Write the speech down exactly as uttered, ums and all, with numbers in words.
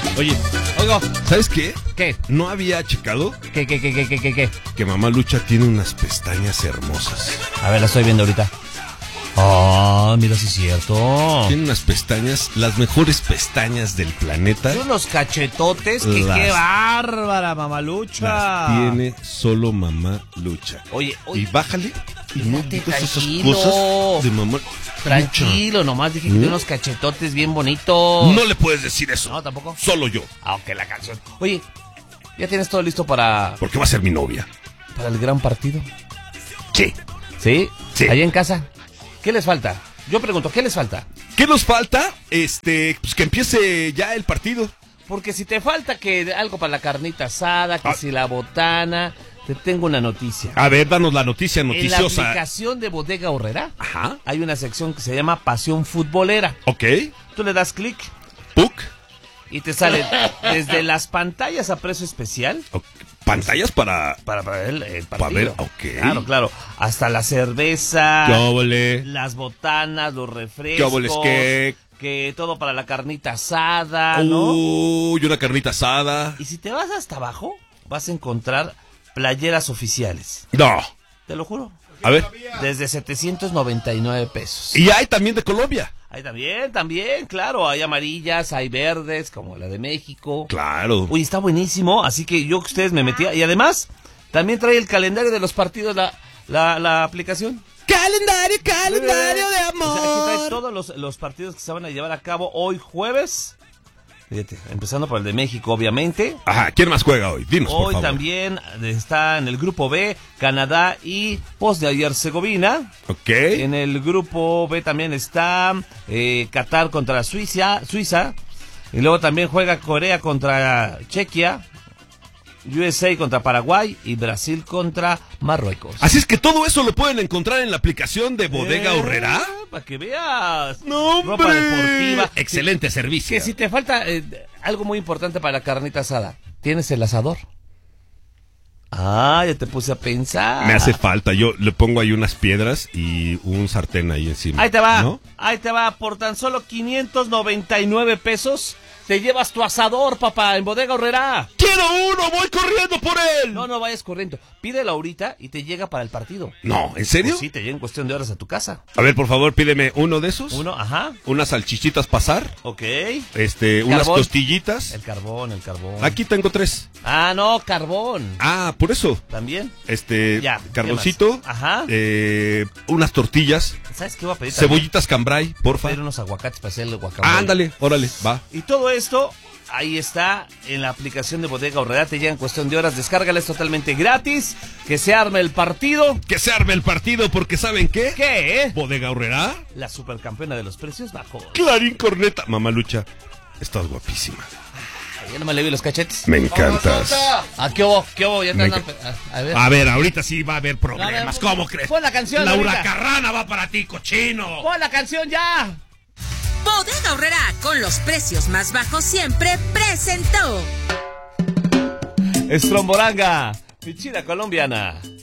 Oye, Oigo, ¿sabes qué? ¿qué? ¿No había checado ¿Qué, qué, qué, qué, qué, qué, qué? que Mamá Lucha tiene unas pestañas hermosas? A ver, la estoy viendo ahorita. Ah, mira, sí es cierto. Tiene unas pestañas, las mejores pestañas del planeta. Tiene unos cachetotes que Las- qué bárbara, mamalucha. Las tiene solo Mamá Lucha. Oye, oye. Y bájale y no Fíjate, digas esas tranquilo. cosas de Mamá Tranquilo, nomás dije que ¿Mm? tiene unos cachetotes bien bonitos. Lucha. No le puedes decir eso. No, tampoco. Solo yo. Ah, ok, la canción. Oye, ¿ya tienes todo listo para, Porque va a ser mi novia. para el gran partido? Sí. ¿Sí? Sí. Allá en casa. ¿Qué les falta? Yo pregunto, ¿qué les falta? ¿Qué nos falta? Este, pues que empiece ya el partido. Porque si te falta que algo para la carnita asada, que Ah. si la botana, te tengo una noticia. A ver, danos la noticia En la noticiosa. aplicación de Bodega Aurrerá Ajá. hay una sección que se llama Pasión Futbolera. Ok. Tú le das clic Puc. y te sale desde las pantallas a precio especial Ok. Pantallas para... para, para el, el partido. Para ver, ok. Claro, claro. Hasta la cerveza, ¿Qué óvole? las botanas, los refrescos. ¿Qué óvoles qué? Que todo para la carnita asada, ¿no? Uy, una carnita asada. Y si te vas hasta abajo, vas a encontrar playeras oficiales. No. Te lo juro. A ver. Desde setecientos noventa y nueve pesos. Y hay también de Colombia. Hay también, también, claro. Hay amarillas, hay verdes, como la de México. Claro. Uy, está buenísimo. Así que yo que ustedes me metía. Y además, también trae el calendario de los partidos, la, la, la aplicación. Calendario, calendario de O sea, aquí trae amor. todos los, los partidos que se van a llevar a cabo hoy jueves. Fíjate, empezando por el de México, obviamente. Ajá, ¿quién más juega hoy? Dinos, por Hoy favor. también está en el grupo B, Canadá y Bosnia y Herzegovina. Ok. En el grupo B también está eh, Qatar contra Suiza, Suiza. Y luego también juega Corea contra Chequia, U S A contra Paraguay y Brasil contra Marruecos. Así es que todo eso lo pueden encontrar en la aplicación de Bodega Eh, Aurrerá. Para que veas. ¡No, Ropa hombre! deportiva. Excelente Que- servicio. Que si te falta eh, algo muy importante para la carnita asada, ¿tienes el asador? Ah, ya te puse a pensar. Me hace falta. Yo le pongo ahí unas piedras y un sartén ahí encima. Ahí te va, ¿No? ahí te va, por tan solo quinientos noventa y nueve pesos, te llevas tu asador, papá, en Bodega Aurrerá. ¡Quiero uno! ¡Voy corriendo por él! No, no vayas corriendo, pídelo ahorita y te llega para el partido. No, ¿en serio? Pues sí, te llega en cuestión de horas a tu casa. A ver, por favor, pídeme uno de esos. Uno, ajá, Unas salchichitas pasar. ok. Este, unas Carbón. costillitas. El carbón, el carbón. Aquí tengo tres. Ah, no, carbón. Ah, por eso. ¿También? Este, Ya, ¿qué carboncito. más? Ajá. Eh, unas tortillas. ¿Sabes qué voy a pedir también? Cebollitas cambray, Voy a porfa. pedir unos aguacates para hacer el guacamole. Ándale, órale, va. Y todo esto, ahí está, en la aplicación de Bodega Aurrerá, te llega en cuestión de horas, descárgala, es totalmente gratis, que se arme el partido. Que se arme el partido, porque ¿saben qué? ¿Qué? eh? Bodega Aurrerá. La supercampeona de los precios bajos. Clarín Corneta. Mamalucha, estás guapísima. Ay, ya no me le vi los cachetes. Me encantas. Ah, ¿qué hubo? ¿Qué hubo? Ya te Me andan... enca- A, a ver. A ver, ahorita sí va a haber A ver, problemas. ¿Cómo crees? Pon la canción La ahorita. huracarrana va para ti, cochino. ¡Pon la canción ya! Bodega Aurrerá, con los precios más bajos siempre, presentó. Estromboranga, mi china colombiana.